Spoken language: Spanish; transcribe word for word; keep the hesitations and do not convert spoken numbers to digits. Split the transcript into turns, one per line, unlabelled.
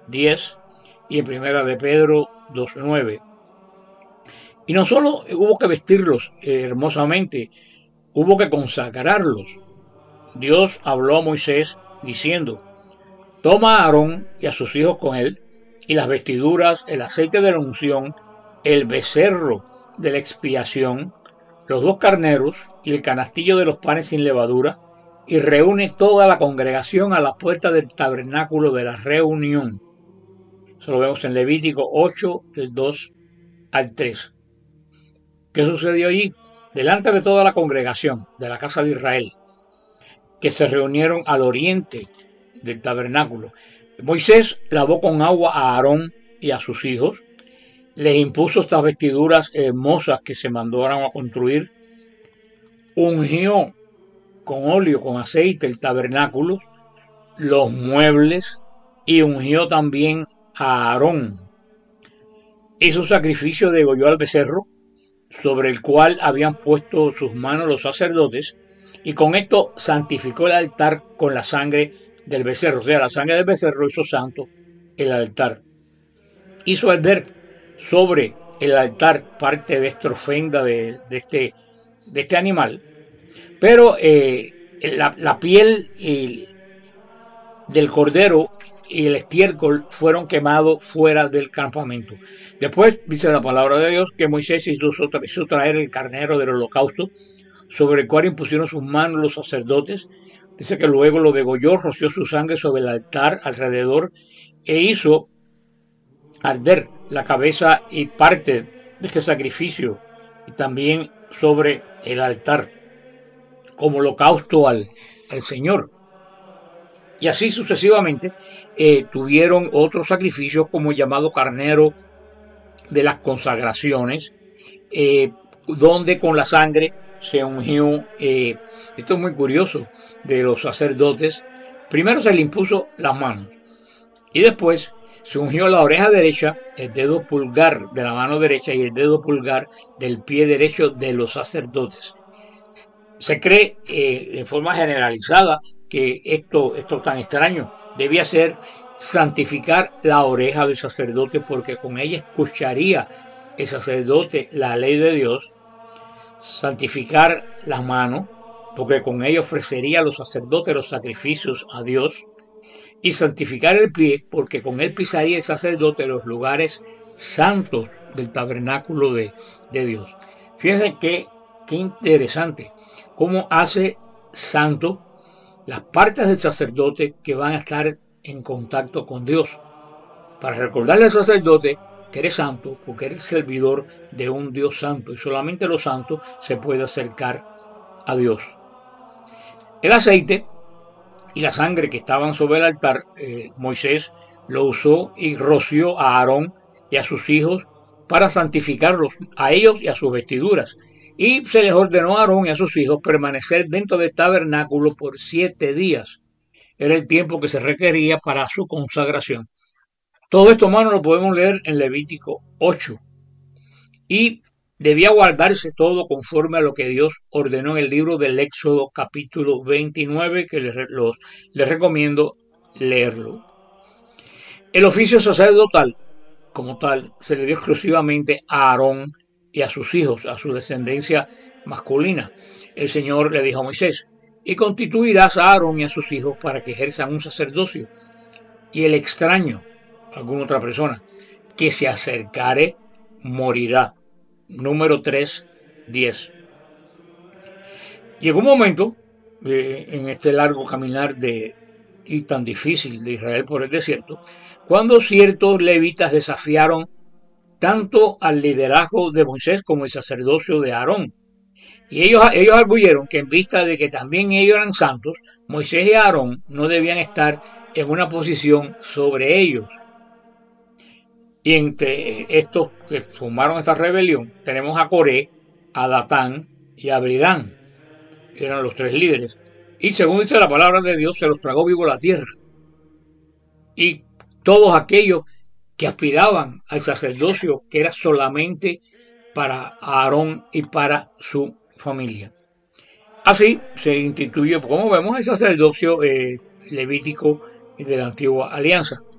diez y en primera de Pedro dos nueve. Y no solo hubo que vestirlos eh, hermosamente, hubo que consagrarlos. Dios habló a Moisés diciendo: toma a Aarón y a sus hijos con él, y las vestiduras, el aceite de la unción, el becerro de la expiación, los dos carneros y el canastillo de los panes sin levadura, y reúne toda la congregación a la puerta del tabernáculo de la reunión. Eso lo vemos en Levítico ocho, del dos al tres. ¿Qué sucedió allí? Delante de toda la congregación de la casa de Israel, que se reunieron al oriente del tabernáculo, Moisés lavó con agua a Aarón y a sus hijos, les impuso estas vestiduras hermosas que se mandaron a construir, ungió con óleo, con aceite el tabernáculo, los muebles, y ungió también a Aarón. Hizo sacrificio, degolló al becerro, sobre el cual habían puesto sus manos los sacerdotes, y con esto santificó el altar con la sangre del becerro. O sea, la sangre del becerro hizo santo el altar. Hizo arder sobre el altar parte de esta ofrenda de, de, este, de este animal, pero eh, la, la piel eh, del cordero y el estiércol fueron quemados fuera del campamento. Después dice la palabra de Dios que Moisés hizo, hizo traer el carnero del holocausto, sobre el cual impusieron sus manos los sacerdotes. Dice que luego lo degolló, roció su sangre sobre el altar alrededor e hizo arder la cabeza y parte de este sacrificio, y también sobre el altar como holocausto al, al Señor. Y así sucesivamente eh, tuvieron otros sacrificios, como el llamado carnero de las consagraciones, eh, donde con la sangre se ungió, eh, esto es muy curioso, de los sacerdotes. Primero se le impuso las manos y después se ungió la oreja derecha, el dedo pulgar de la mano derecha y el dedo pulgar del pie derecho de los sacerdotes. Se cree eh, de forma generalizada que esto, esto tan extraño debía ser santificar la oreja del sacerdote, porque con ella escucharía el sacerdote la ley de Dios. Santificar las manos, porque con ella ofrecería a los sacerdotes los sacrificios a Dios. Y santificar el pie, porque con él pisaría el sacerdote los lugares santos del tabernáculo de, de Dios. Fíjense que, qué interesante cómo hace santo las partes del sacerdote que van a estar en contacto con Dios, para recordarle al sacerdote que eres santo, porque eres servidor de un Dios santo, y solamente los santos se puede acercar a Dios. El aceite y la sangre que estaban sobre el altar, eh, Moisés lo usó y roció a Aarón y a sus hijos para santificarlos, a ellos y a sus vestiduras. Y se les ordenó a Aarón y a sus hijos permanecer dentro del tabernáculo por siete días. Era el tiempo que se requería para su consagración. Todo esto, hermano, lo podemos leer en Levítico ocho. Y debía guardarse todo conforme a lo que Dios ordenó en el libro del Éxodo capítulo veintinueve, que les, los, les recomiendo leerlo. El oficio sacerdotal, como tal, se le dio exclusivamente a Aarón y a sus hijos, a su descendencia masculina. El Señor le dijo a Moisés: y constituirás a Aarón y a sus hijos para que ejerzan un sacerdocio, y el extraño, alguna otra persona, que se acercare, morirá. Número tres, diez. Llegó un momento eh, en este largo caminar de, y tan difícil de Israel por el desierto, cuando ciertos levitas desafiaron tanto al liderazgo de Moisés como el sacerdocio de Aarón. Y ellos, ellos arguyeron que en vista de que también ellos eran santos, Moisés y Aarón no debían estar en una posición sobre ellos. Y entre estos que formaron esta rebelión tenemos a Coré, a Datán y a Abirán. Eran los tres líderes. Y según dice la palabra de Dios, se los tragó vivo la tierra. Y todos aquellos que aspiraban al sacerdocio, que era solamente para Aarón y para su familia. Así se instituyó, como vemos, el sacerdocio eh, levítico de la antigua alianza.